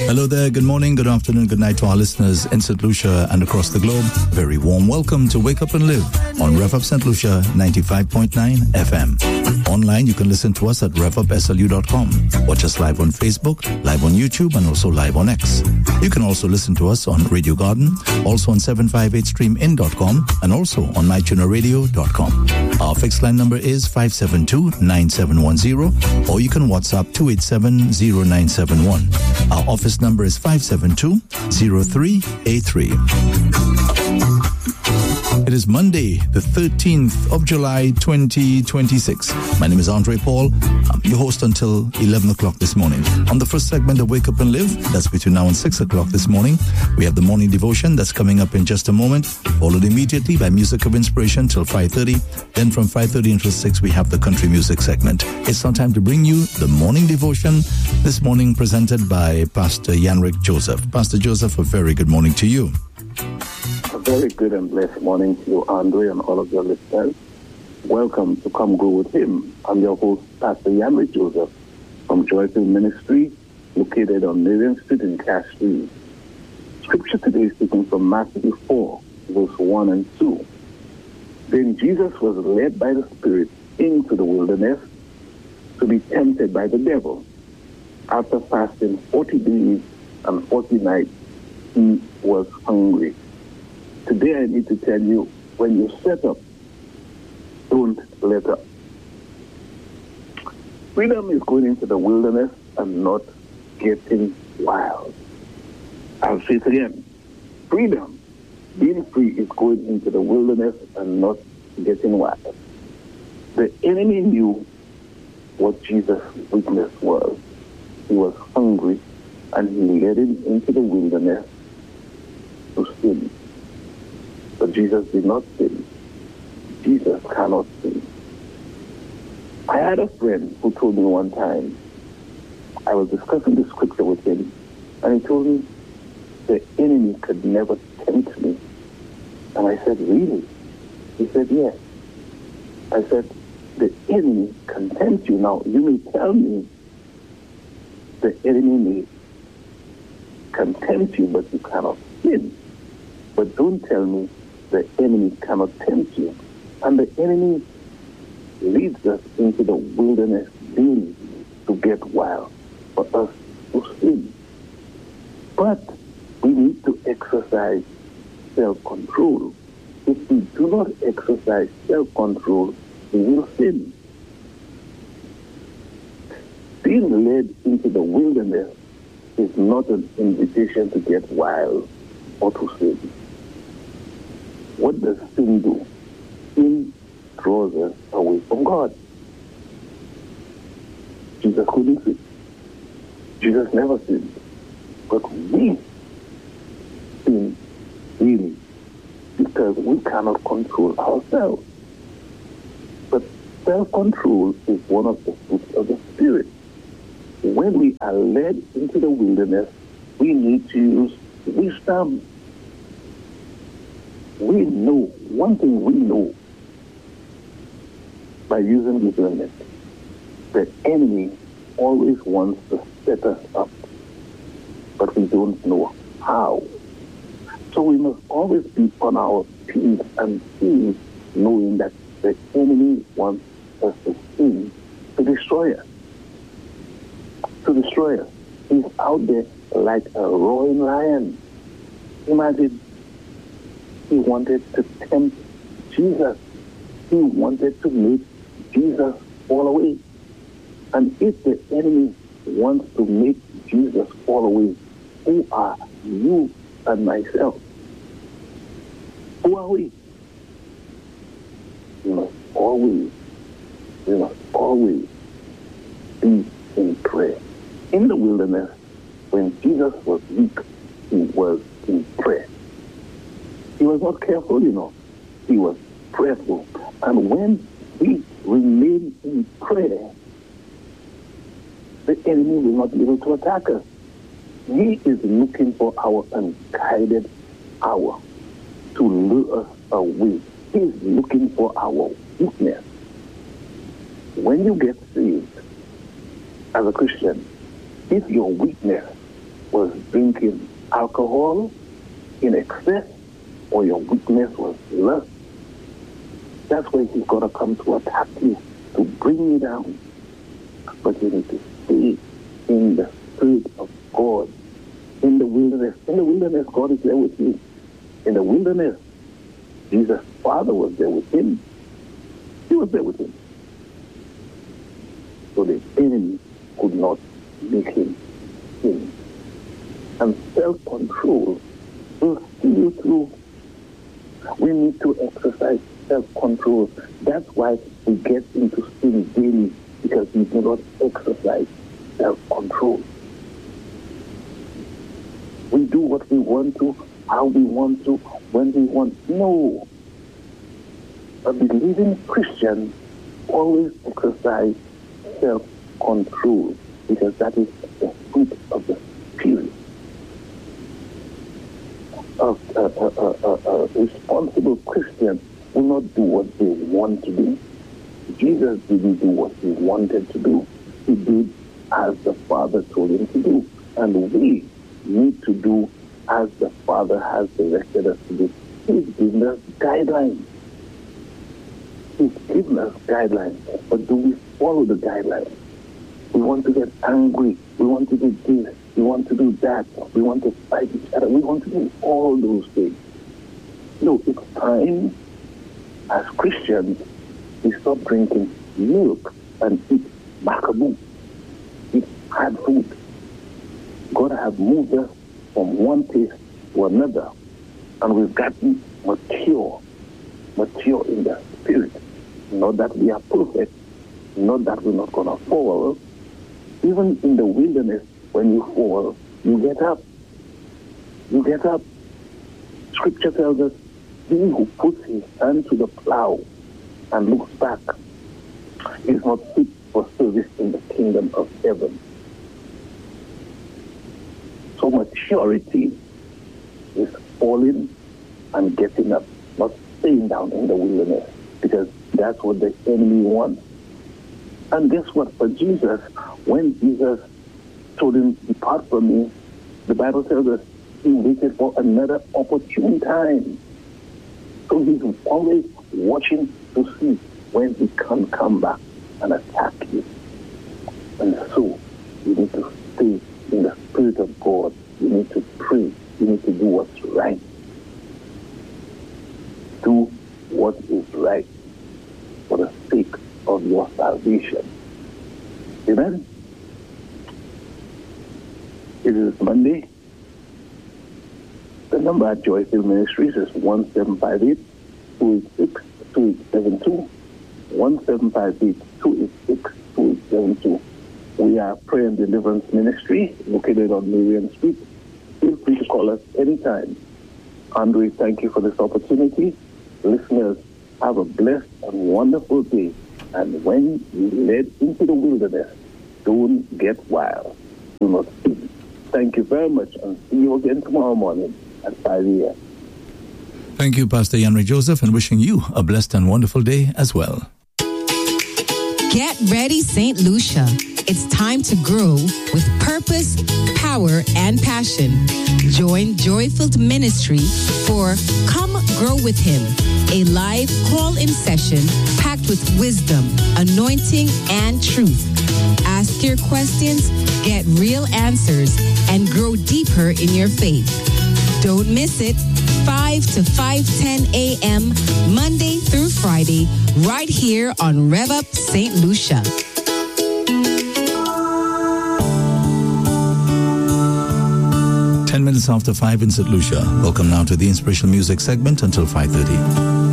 Hello there, good morning, good afternoon, good night to our listeners in St. Lucia and across the globe. Very warm welcome to Wake Up and Live on Rev Up St. Lucia 95.9 FM. Online, you can listen to us at revupslu.com. Watch us live on Facebook, live on YouTube, and also live on X. You can also listen to us on Radio Garden, also on 758streamin.com, and also on mytuneradio.com. Our fixed line number is 572-9710, or you can WhatsApp 287-0971. Our office number is 572-0383. It is Monday, the 13th of July, 2026. My name is Andre Paul. I'm your host until 11 o'clock this morning. On the first segment of Wake Up and Live, that's between now and 6 o'clock this morning, we have the morning devotion that's coming up in just a moment, followed immediately by Music of Inspiration till 5:30. Then from 5:30 until 6, we have the country music segment. It's now time to bring you the morning devotion, this morning presented by Pastor Yanrick Joseph. Pastor Joseph, a very good morning to you. A very good and blessed morning to you, Andre, and all of your listeners. Welcome to Come Grow with Him. I'm your host, Pastor Yanrick Joseph, from Joyful Ministry, located on Miriam Street in Cashville. Scripture today is taken from Matthew 4, verse 1 and 2. Then Jesus was led by the Spirit into the wilderness to be tempted by the devil. After fasting 40 days and 40 nights, he was hungry. Today I need to tell you, when you set up, don't let up. Freedom is going into the wilderness and not getting wild. I'll say it again. Freedom, being free, is going into the wilderness and not getting wild. The enemy knew what Jesus' weakness was. He was hungry, and he led him into the wilderness to sin. But Jesus did not sin. Jesus cannot sin. I had a friend who told me one time, I was discussing the scripture with him, and he told me, the enemy could never tempt me. And I said, really? He said, yes. I said, the enemy can tempt you. Now, you may tell me the enemy can tempt you, but you cannot sin. But don't tell me the enemy cannot tempt you. And the enemy leads us into the wilderness daily to get wild, for us to sin. But we need to exercise self-control. If we do not exercise self-control, we will sin. Being led into the wilderness is not an invitation to get wild or to sin. What does sin do? Sin draws us away from God. Jesus couldn't sin. Jesus never sinned. But we sin really because we cannot control ourselves. But self-control is one of the fruits of the Spirit. When we are led into the wilderness, we need to use wisdom. We know, one thing we know by using discernment, the enemy always wants to set us up, but we don't know how. So we must always be on our P's and Q's, knowing that the enemy wants us to sin, to destroy us. To destroy us. He's out there like a roaring lion. Imagine, he wanted to tempt Jesus. He wanted to make Jesus fall away. And if the enemy wants to make Jesus fall away, who are you and myself? Who are we? We must always be in prayer. In the wilderness, when Jesus was weak, he was in prayer. He was not careful, He was prayerful. And when we remain in prayer, the enemy will not be able to attack us. He is looking for our unguided hour to lure us away. He is looking for our weakness. When you get saved as a Christian, if your weakness was drinking alcohol in excess, or your weakness was lust, that's where he's got to come to attack you, to bring you down. But you need to stay in the Spirit of God, in the wilderness. In the wilderness, God is there with you. In the wilderness, Jesus' Father was there with him. He was there with him. So the enemy could not make him sin. And self-control will see you through. We need to exercise self-control. That's why we get into sin daily, because we do not exercise self-control. We do what we want to, how we want to, when we want. No. A believing Christian always exercise self-control, because that is the fruit of the Spirit. A responsible Christian will not do what they want to do. Jesus didn't do what he wanted to do. He did as the Father told him to do. And we need to do as the Father has directed us to do. He's given us guidelines. He's given us guidelines. But do we follow the guidelines? We want to get angry. We want to do this. We want to do that. We want to fight each other. We want to do all those things. No, it's time as Christians we stop drinking milk and eat macaboo. Eat hard food. God has moved us from one place to another, and we've gotten mature in the Spirit. Not that we are perfect, not that we're not going to fall. Even in the wilderness, when you fall, you get up. You get up. Scripture tells us, he who puts his hand to the plow and looks back is not fit for service in the kingdom of heaven. So maturity is falling and getting up, not staying down in the wilderness, because that's what the enemy wants. And guess what? For Jesus, when Jesus told him, depart from me, the Bible tells us he waited for another opportune time. So he's always watching to see when he can come back and attack you. And so you need to stay in the Spirit of God. You need to pray. You need to do what's right. Do what is right for the sake of your salvation. Amen? It is Monday. The number at Joyfield Ministries is 1758-286-2872. 1758-286-2872. We are Prayer and Deliverance Ministry located on Marion Street. Feel free to call us anytime. Andre, thank you for this opportunity. Listeners, have a blessed and wonderful day. And when you head into the wilderness, don't get wild. Do not sin. Thank you very much, and see you again tomorrow morning at 5 a.m. Thank you, Pastor Yanri Joseph, and wishing you a blessed and wonderful day as well. Get ready, St. Lucia. It's time to grow with purpose, power, and passion. Join Joyfield Ministry for Come Grow with Him, a live call-in session packed with wisdom, anointing, and truth. Ask your questions, get real answers, and grow deeper in your faith. Don't miss it. 5 to 5:10 a.m. Monday through Friday, right here on Rev Up St. Lucia. Ten minutes after 5 in St. Lucia. Welcome now to the inspirational music segment until 5:30.